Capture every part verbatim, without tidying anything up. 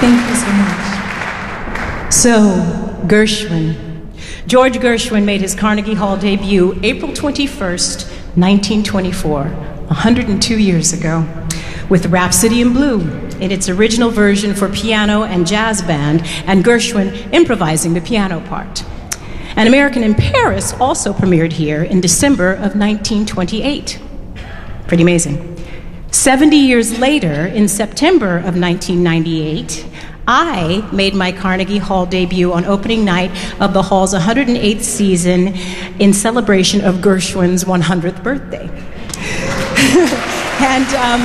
Thank you so much. So, Gershwin. George Gershwin made his Carnegie Hall debut April twenty-first, nineteen twenty-four, one hundred two years ago, with Rhapsody in Blue in its original version for piano and jazz band, and Gershwin improvising the piano part. An American in Paris also premiered here in December of nineteen twenty-eight. Pretty amazing. seventy years later, in September of nineteen ninety-eight, I made my Carnegie Hall debut on opening night of the Hall's one hundred eighth season in celebration of Gershwin's one hundredth birthday. and um,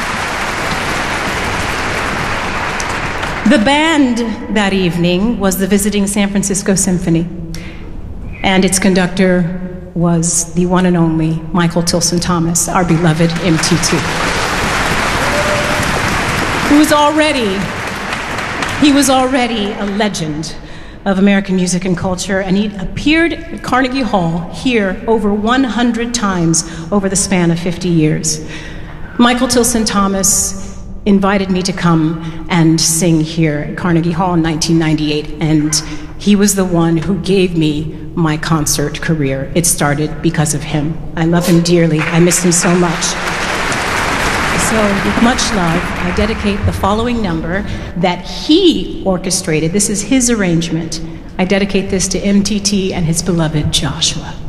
the band that evening was the visiting San Francisco Symphony, and its conductor was the one and only Michael Tilson Thomas, our beloved M T T, who was already, he was already a legend of American music and culture, and he appeared at Carnegie Hall here over one hundred times over the span of fifty years. Michael Tilson Thomas invited me to come and sing here at Carnegie Hall in nineteen ninety-eight, and he was the one who gave me my concert career. It started because of him. I love him dearly. I miss him so much. So, with much love, I dedicate the following number that he orchestrated. This is his arrangement. I dedicate this to M T T and his beloved Joshua.